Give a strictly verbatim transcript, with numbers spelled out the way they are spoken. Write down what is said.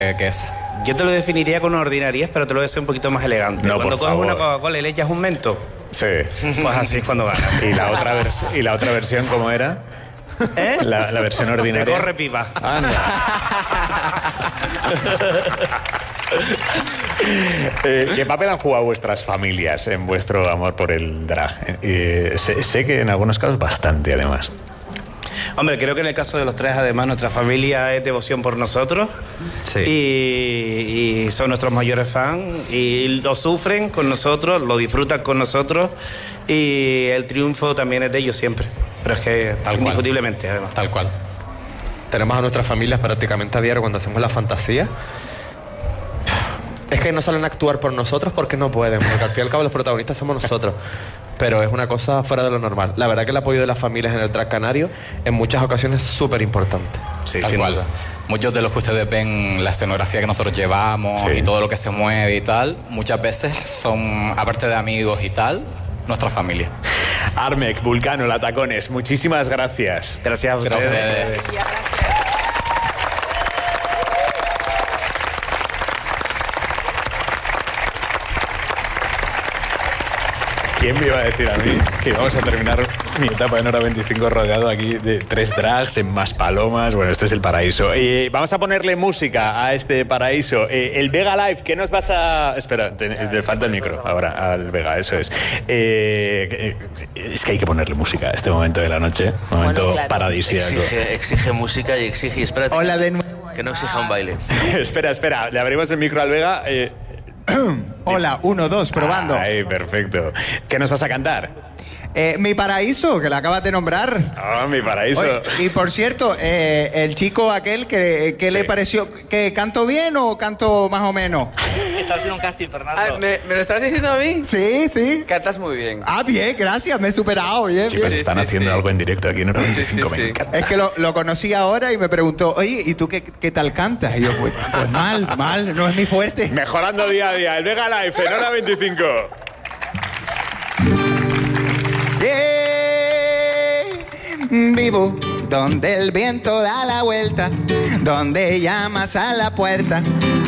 que es. Yo te lo definiría con ordinariedad, pero te lo voy a hacer un poquito más elegante. No, cuando por coges favor. una Coca-Cola y le echas un mento, Sí. pues así es cuando ganas. ¿Y la otra, vers- ¿Y la otra versión cómo era? ¿Eh? La, la versión Te ordinaria. corre pipa. Eh, ¿Qué papel han jugado vuestras familias en vuestro amor por el drag? Eh, sé, sé que en algunos casos bastante, además. Hombre, creo que en el caso de los tres, además, nuestra familia es devoción por nosotros. Sí. Y, y son nuestros mayores fans. Y lo sufren con nosotros, lo disfrutan con nosotros. Y el triunfo también es de ellos siempre. Pero es que, Tal cual. indiscutiblemente, además. Tal cual. Tenemos a nuestras familias prácticamente a diario cuando hacemos la fantasía. Es que no salen a actuar por nosotros porque no pueden, porque al fin y al cabo los protagonistas somos nosotros. Pero es una cosa fuera de lo normal. La verdad que el apoyo de las familias en el drag canario en muchas ocasiones es súper importante. Sí, Tal sin cual. duda. Muchos de los que ustedes ven, la escenografía que nosotros llevamos Sí. y todo lo que se mueve y tal, muchas veces son, aparte de amigos y tal, nuestra familia. Armek, Vulcano, Latacones, muchísimas gracias. Gracias a ustedes. Gracias a ustedes. ¿Quién me iba a decir a mí que íbamos a terminar mi etapa en Hora veinticinco rodeado aquí de tres drags en Maspalomas? Bueno, este es el paraíso. Eh, vamos a ponerle música a este paraíso. Eh, el Vega Live, ¿qué nos vas a...? Espera, te, te falta el micro ahora al Vega, eso es. Eh, es que hay que ponerle música a este momento de la noche. Momento Bueno, claro. paradisíaco. Exige, exige música y exige, espérate, Hola de nuevo. que no exija un baile. espera, espera, le abrimos el micro al Vega. Eh, Hola, uno, dos, probando. Ay, perfecto. ¿Qué nos vas a cantar? Eh, mi paraíso, que la acabas de nombrar. Ah, mi paraíso. Oye, y por cierto, eh, el chico aquel, que, ¿qué Sí. le pareció? ¿Que canto bien o canto más o menos? Estaba haciendo un casting, Fernando. Ah, ¿me, ¿Me lo estás diciendo a mí? Sí, sí. Cantas muy bien. Ah, bien, gracias, me he superado. Bien, Chicos, bien. están sí, haciendo sí. algo en directo aquí en Hora veinticinco, sí, me sí. encanta. Es que lo, lo conocí ahora y me preguntó, oye, ¿y tú qué, qué tal cantas? Y yo, pues, pues mal, mal, no es mi fuerte. Mejorando día a día. El Vega Live en Hora veinticinco. Yeah. Vivo donde el viento da la vuelta, donde llamas a la puerta